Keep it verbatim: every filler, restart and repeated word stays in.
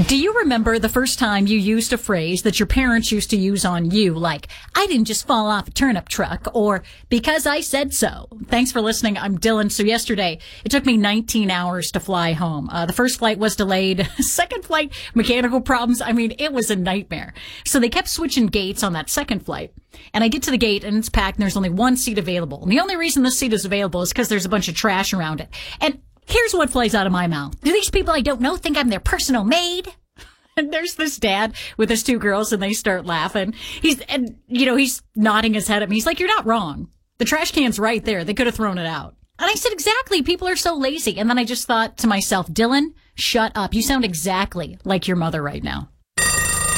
Do you remember the first time you used a phrase that your parents used to use on you, like, I didn't just fall off a turnip truck, or because I said so? Thanks for listening. I'm Dylan. So yesterday, it took me nineteen hours to fly home. Uh, the first flight was delayed. Second flight, mechanical problems. I mean, it was a nightmare. So they kept switching gates on that second flight. And I get to the gate and it's packed and there's only one seat available. And the only reason this seat is available is because there's a bunch of trash around it. And here's what flies out of my mouth. Do these people I don't know think I'm their personal maid? And there's this dad with his two girls and they start laughing. He's, and, you know, he's nodding his head at me. He's like, you're not wrong. The trash can's right there. They could have thrown it out. And I said, exactly. People are so lazy. And then I just thought to myself, Dylan, shut up. You sound exactly like your mother right now.